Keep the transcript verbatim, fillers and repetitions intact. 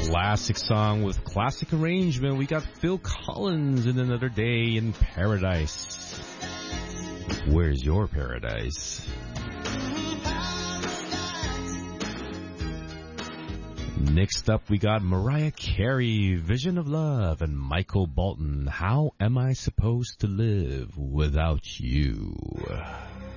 classic song with classic arrangement. We got Phil Collins in Another Day in Paradise. Where's your paradise? Next up, we got Mariah Carey, Vision of Love, and Michael Bolton, How Am I Supposed to Live Without You?